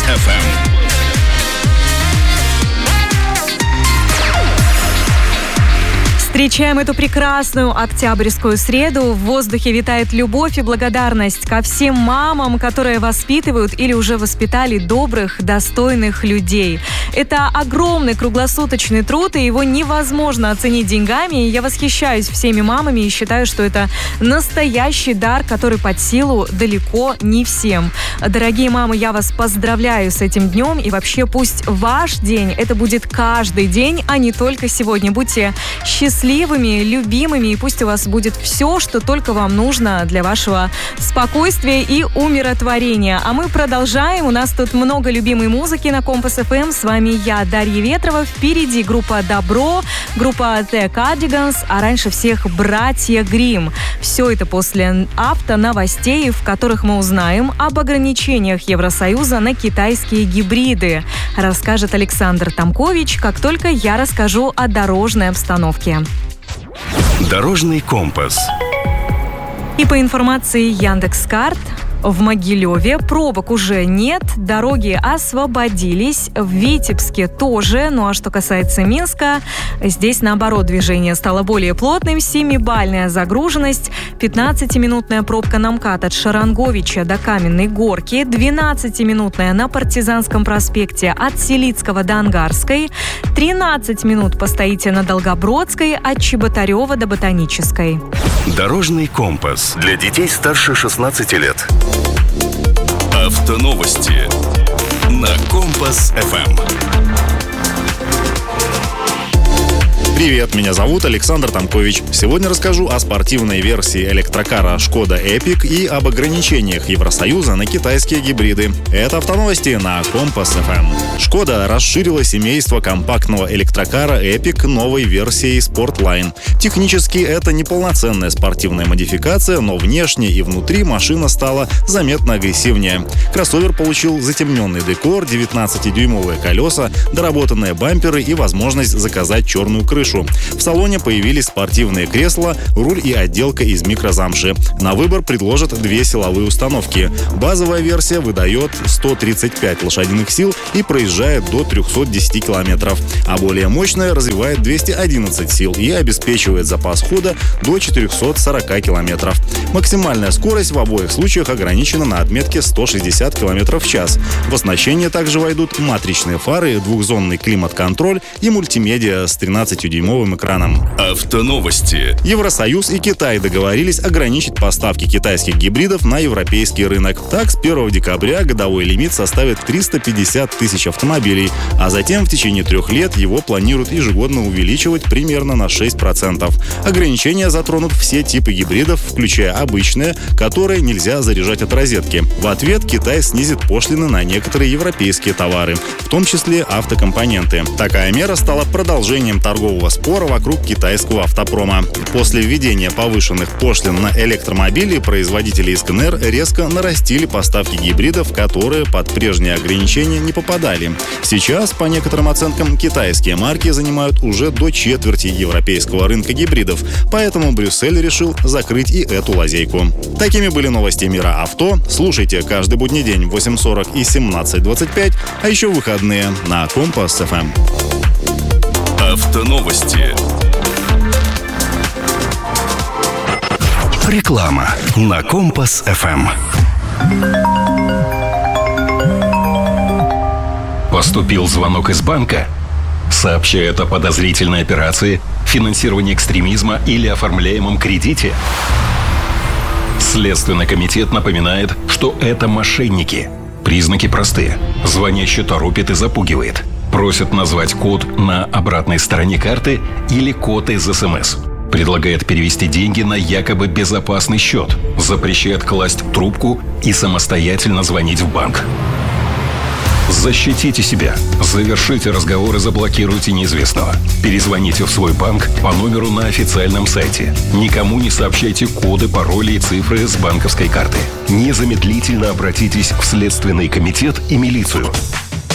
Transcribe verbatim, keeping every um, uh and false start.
эф эм. Встречаем эту прекрасную октябрьскую среду. В воздухе витает любовь и благодарность ко всем мамам, которые воспитывают или уже воспитали добрых, достойных людей. Это огромный круглосуточный труд, и его невозможно оценить деньгами. Я восхищаюсь всеми мамами и считаю, что это настоящий дар, который под силу далеко не всем. Дорогие мамы, я вас поздравляю с этим днем, и вообще пусть ваш день это будет каждый день, а не только сегодня. Будьте счастливы, счастливыми, любимыми, и пусть у вас будет все, что только вам нужно для вашего спокойствия и умиротворения. А мы продолжаем. У нас тут много любимой музыки на Компас эф эм. С вами я, Дарья Ветрова. Впереди группа «Добро», группа «The Cardigans», а раньше всех «Братья Гримм». Все это после автоновостей, в которых мы узнаем об ограничениях Евросоюза на китайские гибриды. Расскажет Александр Тамкович, как только я расскажу о дорожной обстановке. Дорожный компас. И по информации Яндекс.Карт, в Могилеве пробок уже нет, дороги освободились, в Витебске тоже. Ну а что касается Минска, здесь наоборот движение стало более плотным, семибальная загруженность, пятнадцатиминутная пробка на МКАД от Шаранговича до Каменной Горки, двенадцатиминутная на Партизанском проспекте от Селицкого до Ангарской, тринадцать минут постоите на Долгобродской от Чеботарева до Ботанической. Дорожный компас для детей старше шестнадцати лет. Автоновости на Компас эф эм. Привет, меня зовут Александр Тамкович. Сегодня расскажу о спортивной версии электрокара Шкода Эпик и об ограничениях Евросоюза на китайские гибриды. Это автоновости на Компас эф эм. Шкода расширила семейство компактного электрокара Эпик новой версией Sportline. Технически это не полноценная спортивная модификация, но внешне и внутри машина стала заметно агрессивнее. Кроссовер получил затемненный декор, девятнадцатидюймовые колеса, доработанные бамперы и возможность заказать черную крышу. В салоне появились спортивные кресла, руль и отделка из микрозамши. На выбор предложат две силовые установки. Базовая версия выдает сто тридцать пять лошадиных сил и проезжает до триста десять километров, а более мощная развивает двести одиннадцать сил и обеспечивает запас хода до четыреста сорок километров. Максимальная скорость в обоих случаях ограничена на отметке сто шестьдесят километров в час. В оснащение также войдут матричные фары, двухзонный климат-контроль и мультимедиа с тринадцатидюймовым экраном. Автоновости. Евросоюз и Китай договорились ограничить поставки китайских гибридов на европейский рынок. Так, с первого декабря годовой лимит составит триста пятьдесят тысяч автомобилей, а затем в течение трех лет его планируют ежегодно увеличивать примерно на шесть процентов. Ограничения затронут все типы гибридов, включая обычные, которые нельзя заряжать от розетки. В ответ Китай снизит пошлины на некоторые европейские товары, в том числе автокомпоненты. Такая мера стала продолжением торгового спора вокруг китайского автопрома. После введения повышенных пошлин на электромобили производители из ка эн эр резко нарастили поставки гибридов, которые под прежние ограничения не попадали. Сейчас, по некоторым оценкам, китайские марки занимают уже до четверти европейского рынка гибридов, поэтому Брюссель решил закрыть и эту лазейку. Такими были новости мира авто. Слушайте каждый будний день в восемь сорок и семнадцать двадцать пять, а еще выходные на Компас эф эм. Автоновости. Реклама на Компас эф эм. Поступил звонок из банка. Сообщает о подозрительной операции, финансировании экстремизма или оформляемом кредите. Следственный комитет напоминает, что это мошенники. Признаки простые. Звонящий торопит и запугивает. Просит назвать код на обратной стороне карты или код из эс эм эс. Предлагает перевести деньги на якобы безопасный счет. Запрещает класть трубку и самостоятельно звонить в банк. Защитите себя. Завершите разговор и заблокируйте неизвестного. Перезвоните в свой банк по номеру на официальном сайте. Никому не сообщайте коды, пароли и цифры с банковской карты. Незамедлительно обратитесь в Следственный комитет и милицию.